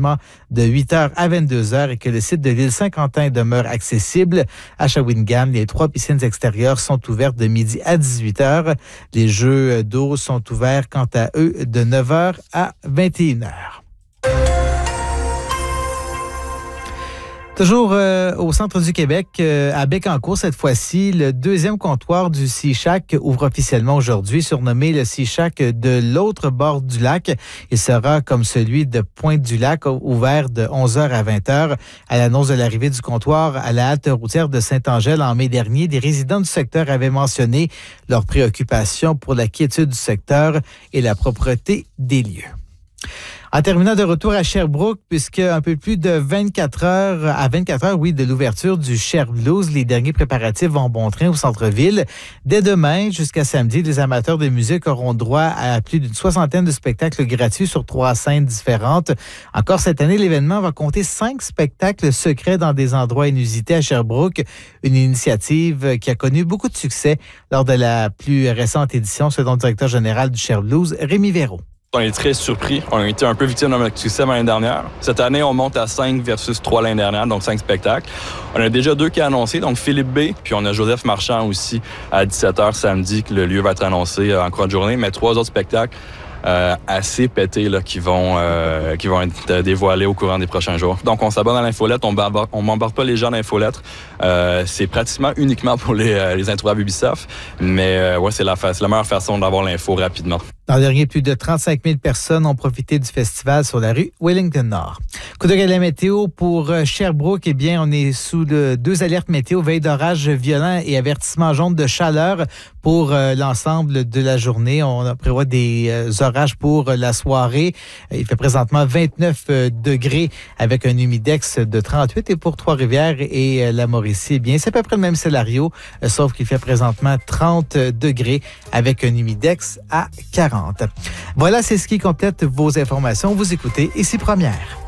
gratuitement de 8h à 22h et que le site de l'île Saint-Quentin demeure accessible. À Shawinigan, les 3 piscines extérieures sont ouvertes de midi à 18h. Les jeux d'eau sont ouverts, quant à eux, de 9h à 21h. Toujours au centre du Québec, à Bécancour cette fois-ci, le deuxième comptoir du Sea Shack ouvre officiellement aujourd'hui, surnommé le Sea Shack de l'autre bord du lac. Il sera, comme celui de Pointe-du-Lac, ouvert de 11h à 20h. À l'annonce de l'arrivée du comptoir à la halte routière de Saint-Angèle en mai dernier, des résidents du secteur avaient mentionné leur préoccupation pour la quiétude du secteur et la propreté des lieux. En terminant de retour à Sherbrooke, puisque un peu plus de 24 heures de l'ouverture du Cher Blues, les derniers préparatifs vont bon train au centre-ville. Dès demain, jusqu'à samedi, les amateurs de musique auront droit à plus d'une 60aine de spectacles gratuits sur 3 scènes différentes. Encore cette année, l'événement va compter 5 spectacles secrets dans des endroits inusités à Sherbrooke. Une initiative qui a connu beaucoup de succès lors de la plus récente édition, selon le directeur général du Cher Blues, Rémi Véraud. On est très surpris. On a été un peu victime de notre succès l'année dernière. Cette année, on monte à 5 versus 3 l'année dernière, donc 5 spectacles. On a déjà 2 qui sont annoncés, donc Philippe B, puis on a Joseph Marchand aussi à 17h samedi, que le lieu va être annoncé en cours de journée, mais 3 autres spectacles assez pétés là, qui vont être dévoilés au courant des prochains jours. Donc, on s'abonne à l'infolettre, on m'embarque pas les gens dans l'infolettre. C'est pratiquement uniquement pour les introuvrables Ubisoft, mais ouais, c'est la meilleure façon d'avoir l'info rapidement. L'an dernier, plus de 35 000 personnes ont profité du festival sur la rue Wellington-Nord. Coup d'œil à la météo pour Sherbrooke, eh bien, on est sous 2 alertes météo, veille d'orage violent et avertissement jaune de chaleur pour l'ensemble de la journée. On prévoit des orages pour la soirée. Il fait présentement 29 degrés avec un humidex de 38. Et pour Trois-Rivières et la Mauricie, eh bien, c'est à peu près le même scénario, sauf qu'il fait présentement 30 degrés avec un humidex à 40. Voilà, c'est ce qui complète vos informations. Vous écoutez Ici Première.